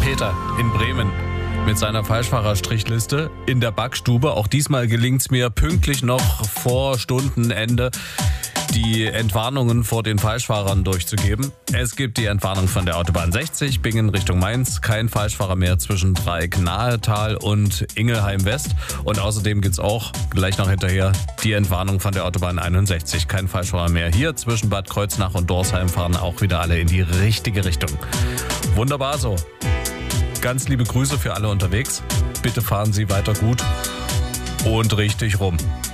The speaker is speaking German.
Peter in Bremen mit seiner Falschfahrerstrichliste in der Backstube. Auch diesmal gelingt es mir pünktlich noch vor Stundenende die Entwarnungen vor den Falschfahrern durchzugeben. Es gibt die Entwarnung von der Autobahn 60, Bingen Richtung Mainz. Kein Falschfahrer mehr zwischen Dreieck-Nahetal und Ingelheim West. Und außerdem gibt es auch gleich noch hinterher die Entwarnung von der Autobahn 61. Kein Falschfahrer mehr hier. Zwischen Bad Kreuznach und Dorsheim fahren auch wieder alle in die richtige Richtung. Wunderbar so. Ganz liebe Grüße für alle unterwegs. Bitte fahren Sie weiter gut und richtig rum.